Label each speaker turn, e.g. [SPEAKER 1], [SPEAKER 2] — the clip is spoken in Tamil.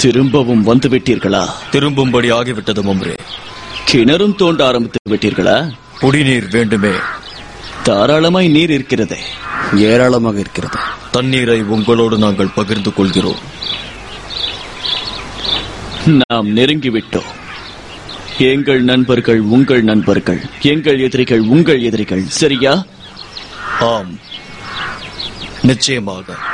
[SPEAKER 1] திரும்பவும் வந்து விட்டீர்களா?
[SPEAKER 2] திரும்பும்படி ஆகிவிட்டது மம்ரே.
[SPEAKER 1] கிணறும் தோண்ட ஆரம்பித்து விட்டீர்களா?
[SPEAKER 2] குடிநீர் வேண்டுமே.
[SPEAKER 1] தாராளமாய் நீர் இருக்கிறதே.
[SPEAKER 3] ஏராளமாக இருக்கிறது.
[SPEAKER 2] தண்ணீரை உங்களோடு நாங்கள் பகிர்ந்து கொள்கிறோம்.
[SPEAKER 1] நாம் நெருங்கிவிட்டோம். எங்கள் நண்பர்கள் உங்கள் நண்பர்கள், எங்கள் எதிரிகள் உங்கள் எதிரிகள், சரியா?
[SPEAKER 2] ஆம், நிச்சயமாக.